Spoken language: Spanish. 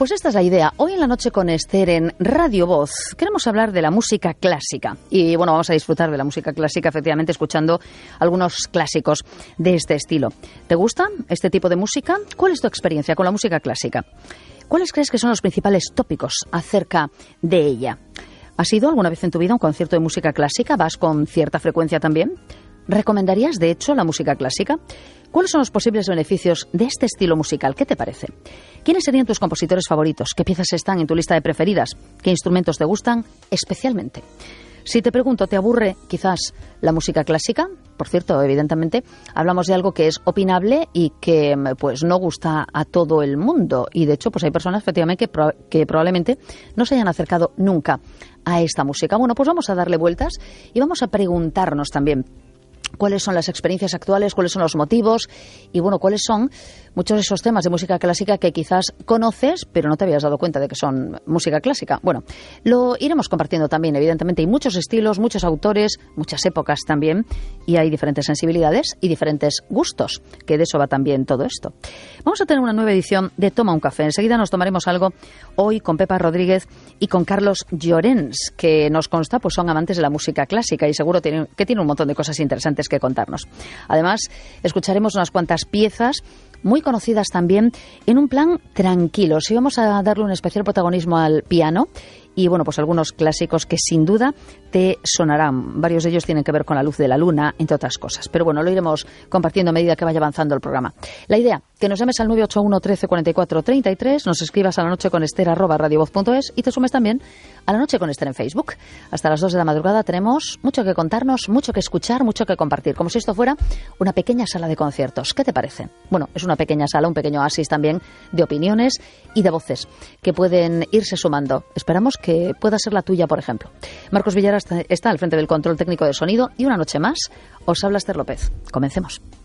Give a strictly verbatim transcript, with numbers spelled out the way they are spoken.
Pues esta es la idea. Hoy en la noche con Esther en Radio Voz queremos hablar de la música clásica. Y bueno, vamos a disfrutar de la música clásica, efectivamente, escuchando algunos clásicos de este estilo. ¿Te gusta este tipo de música? ¿Cuál es tu experiencia con la música clásica? ¿Cuáles crees que son los principales tópicos acerca de ella? ¿Has ido alguna vez en tu vida a un concierto de música clásica? ¿Vas con cierta frecuencia también? ¿Recomendarías, de hecho, la música clásica? ¿Cuáles son los posibles beneficios de este estilo musical? ¿Qué te parece? ¿Quiénes serían tus compositores favoritos? ¿Qué piezas están en tu lista de preferidas? ¿Qué instrumentos te gustan especialmente? Si te pregunto, ¿te aburre quizás la música clásica? Por cierto, evidentemente, hablamos de algo que es opinable y que pues no gusta a todo el mundo. Y de hecho, pues hay personas efectivamente que, pro- que probablemente no se hayan acercado nunca a esta música. Bueno, pues vamos a darle vueltas y vamos a preguntarnos también cuáles son las experiencias actuales, cuáles son los motivos y, bueno, cuáles son muchos de esos temas de música clásica que quizás conoces, pero no te habías dado cuenta de que son música clásica. Bueno, lo iremos compartiendo también, evidentemente. Hay muchos estilos, muchos autores, muchas épocas también, y hay diferentes sensibilidades y diferentes gustos, que de eso va también todo esto. Vamos a tener una nueva edición de Toma un Café. Enseguida nos tomaremos algo hoy con Pepa Rodríguez y con Carlos Llorens, que nos consta pues son amantes de la música clásica y seguro tienen, que tienen un montón de cosas interesantes que contarnos. Además, escucharemos unas cuantas piezas muy conocidas también en un plan tranquilo. Sí, vamos a darle un especial protagonismo al piano y, bueno, pues algunos clásicos que sin duda te sonarán. Varios de ellos tienen que ver con la luz de la luna, entre otras cosas. Pero bueno, lo iremos compartiendo a medida que vaya avanzando el programa. La idea, que nos llames al nueve ocho uno, trece, cuarenta y cuatro, treinta y tres, nos escribas a la noche con Esther arroba radiovoz punto es y te sumes también a la noche con Esther en Facebook. Hasta las dos de la madrugada tenemos mucho que contarnos, mucho que escuchar, mucho que compartir. Como si esto fuera una pequeña sala de conciertos. ¿Qué te parece? Bueno, es una pequeña sala, un pequeño oasis también de opiniones y de voces que pueden irse sumando. Esperamos que pueda ser la tuya, por ejemplo. Marcos Villar está al frente del control técnico de sonido y una noche más os habla Esther López. Comencemos.